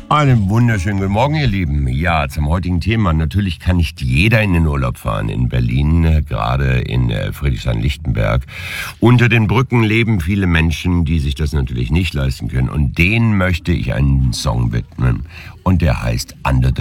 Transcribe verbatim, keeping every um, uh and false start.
Einen wunderschönen guten Morgen, ihr Lieben. Ja, zum heutigen Thema. Natürlich kann nicht jeder in den Urlaub fahren. In Berlin, gerade in Friedrichshain-Lichtenberg. Unter den Brücken leben viele Menschen, die sich das natürlich nicht leisten können. Und denen möchte ich einen Song widmen. Und der heißt Under the